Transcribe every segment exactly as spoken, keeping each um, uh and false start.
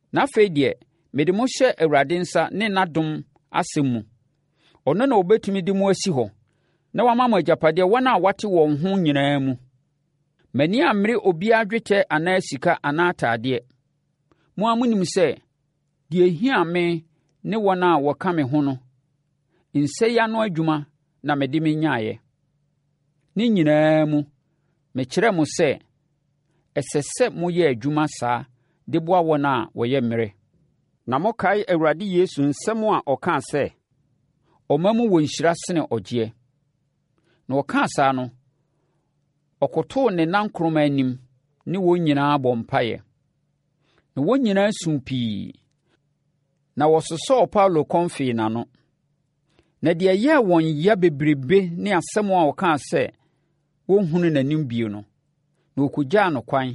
Na afei deɛ, mede mo hyɛ Awurade nsa ne n'adom asɛm mu. Ɔno na obɛtumi de mo asi hɔ, na wama mo agyapadeɛ wɔn a wɔate wɔn ho nyinaa mu. M'ani ammere obiara dwetɛ anaa sika anaa atadeɛ. Mo ara monim sɛ, deɛ ɛhia me ne wɔn a wɔka me ho no, nsɛe ano adwuma na mede me nyaeɛ. Ne nyinaa mu, mekyerɛ mo sɛ, ɛsɛ sɛ moyɛ adwuma saa de boa wɔn a wɔyɛ mmerɛ. Na mokae Awurade Yesu nsɛm a ɔkaa sɛ, ɔma mu wɔ nhyira sene ɔgyeɛ. Na ɔkaa saa no, ɔkotoo ne nankoroma anim ne wɔn nyinaa bɔ mpaeɛ. Na wɔn nyinaa suu pii, na wɔsosɔɔ Paulo kɔn fee n'ano. Na deɛ ɛyɛɛ wɔn ya bebrebe ne asɛm a ɔkaa sɛ wɔnhunu n'anim bio no, na wɔkɔgyaa no kwan.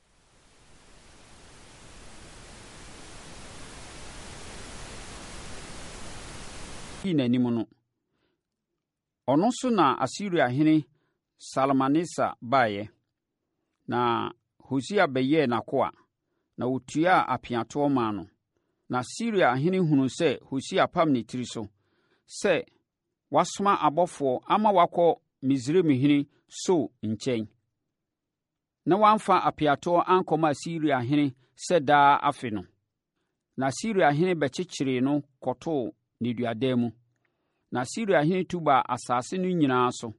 N'anim no, ɔno nso na Asiriahene Salmanesa baeɛ, na Hosea bɛyɛɛ n'akoa, na ɔtuaa apeatoɔ maa no. Na Asiriahene hunuu sɛ Hosea pam ne tiri so, sɛ wasoma abɔfoɔ ama wakɔ Misraimhene So nkyɛn, na wamfa apeatoɔ ankɔma Asiriahene sɛ daa afe no. Na Asiriahene bɛkyekyeree no kɔtoo neduadan mu. Na Asiriahene tu baa asase no nyinaa so.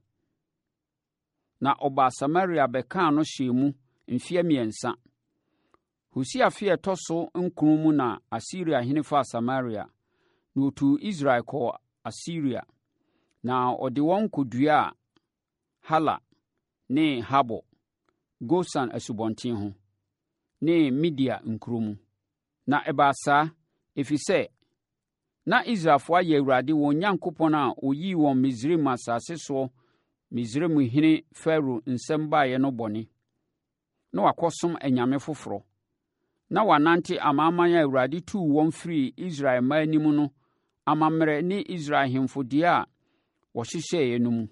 Na ɔbaa Samaria bɛkaa no hyɛɛ mu mfeɛ mmiɛnsa. Hosea afe a ɛtɔ so nkron mu na Asiriahene faa Samaria, na ɔtuu Israel kɔɔ Asiria, na ɔde wɔn kɔduaa Hala ne Habor, Gosan asubɔnten ho, ne Media nkuro mu. Na ɛbaa saa, ɛfiri sɛ, na Israelfoɔ ayɛ Awurade wɔn Onyankopɔn a ɔyii wɔn Misraim asase soɔ Misraimhene Farao nsɛm baeɛ no bɔne. Na wakɔsom anyame foforɔ. Na wanante amanaman a Awurade tuu wɔn firii Israel mmaa anim no amammerɛ ne Israel ahemfo deɛ a wɔhyehyɛeɛ no mu.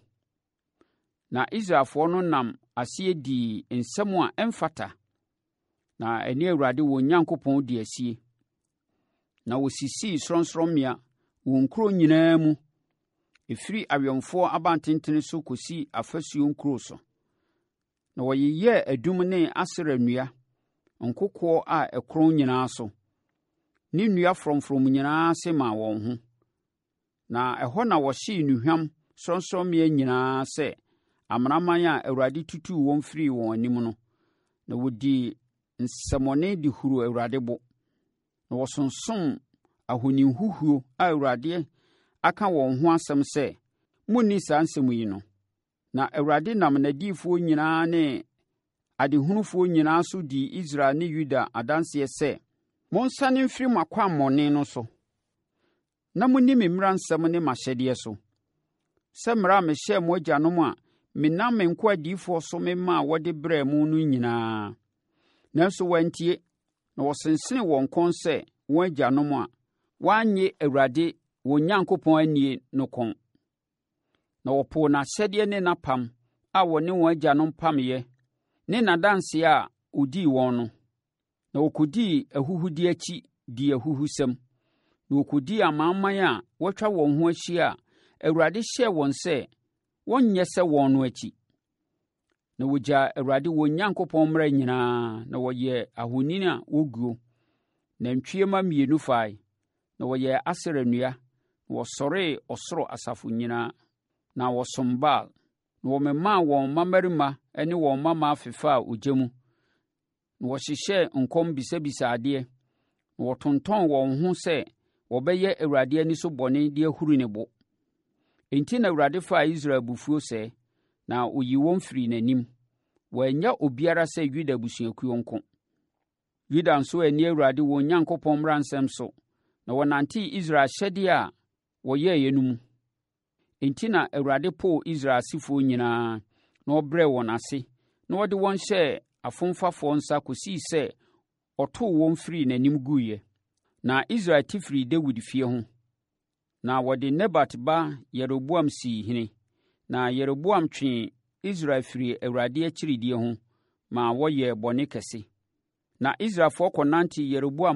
Na Israelfoɔ no nam aseɛ dii nsɛm a ɛmfata, na ɛne Awurade wɔn Onyankopɔn di asie. Na wɔsisii sorɔnsorɔmmea wɔn nkuro nyinaa mu, ɛfiri awɛmfoɔ abantenten so kɔsi afasuo nkuro so. Na wɔyeyɛɛ adum ne Asera nnua, nkokoɔ a ɛkorɔn nyinaa so, ne nnua frɔmfrɔm nyinaa ase maa wɔn ho. Na ɛhɔ na wɔhyee nnuhwam sorɔnsorɔmmea nyinaa sɛ amanaman a Awurade tutuu wɔn firii wɔn anim no. Na wɔdii nsɛmmɔne de huruu Awurade bo. Na wɔsonsom ahoni huhuo a Awurade aka wɔn ho asɛm sɛ, munni saa nsɛm yi no. Na Awurade nam n'adiyifoɔ nyinaa ne adehunufoɔ nyinaa so di Israel ne Yuda adanseɛ sɛ, monsane mfiri mo akwammɔne no so, na munni me mmaransɛm ne m'ahyɛdeɛ so, sɛ mmara a mehyɛɛ mo agyanom a menam me nkoa adiyifoɔ so mema a wɔde brɛɛ mo no nyinaa. Nanso wɔantie, na wɔsensene wɔn kɔn sɛ wɔn agyanom a wɔannye Awurade wɔn Onyankopɔn annie no kɔn. Na wɔpoo n'ahyɛdeɛ ne n'apam a wɔne wɔn agyanom pameeɛ ne n'adanseɛ a ɔdii wɔn no. Na wɔkɔdii ahuhudie akyi dii ahuhusɛm, na wɔkɔdii amanaman a wɔatwa wɔn ho ahyia a Awurade hyɛɛ wɔn sɛ wɔnnyɛ sɛ wɔn no akyi. Na wɔgyaa Awurade wɔn Onyankopɔn mmara nyinaa, na wɔyɛɛ ahoni a wɔguo. Nantwie mma mmienu fae, na wɔyɛɛ Asera nnua, na wɔsɔree ɔsoro asafo nyinaa, na wɔsom Baal, na wɔmemaa wɔn mmammarima ne wɔn mmammaa fefaa ogya mu, na wɔhyehyɛɛ nkɔm bisabisaa adeɛ, na wɔtontɔn wɔn ho sɛ wɔbɛyɛ Awurade ani so bɔne de ahuru ne bo. Enti na Awurade faa Israel abufuo sɛ, na ɔyii wɔn firii n'anim. Wɔannya obiara sɛ Yuda abusuakuo nko. Yuda nso anni Awurade wɔn Onyankopɔn mmaransɛm so, na wɔnantee Israel ahyɛdeɛ a wɔyɛeɛ no mu. Enti na Awurade poo Israel asefoɔ nyinaa, na ɔbrɛɛ wɔn ase, na ɔde wɔn hyɛɛ afomfafoɔ nsa kɔsii sɛ ɔtoo wɔn firii n'anim guiɛ. Na Israel ti firii Dawid fie ho. Na wɔde Nebat ba Yeroboam sii hene. Na Yeroboam twee Israel firii Awurade akyiridie ho, ma wɔyɛɛ bɔne kɛse. Na Israelfoɔ kɔnante Yeroboam